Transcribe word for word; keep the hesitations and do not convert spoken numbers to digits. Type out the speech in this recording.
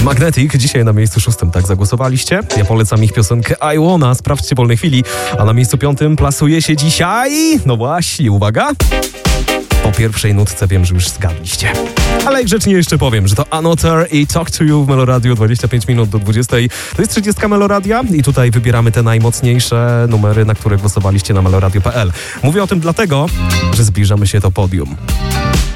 Magnetic dzisiaj na miejscu szóstym, tak zagłosowaliście? Ja polecam ich piosenkę I Wanna, sprawdźcie w wolnej chwili. A na miejscu piątym plasuje się dzisiaj... No właśnie, uwaga... Po pierwszej nutce wiem, że już zgadliście. Ale grzecznie jeszcze powiem, że to Another i Talk to You w Meloradio, dwadzieścia pięć minut do dwudziestej. To jest trzydziestka Meloradia i tutaj wybieramy te najmocniejsze numery, na które głosowaliście na meloradio kropka p l. Mówię o tym dlatego, że zbliżamy się do podium.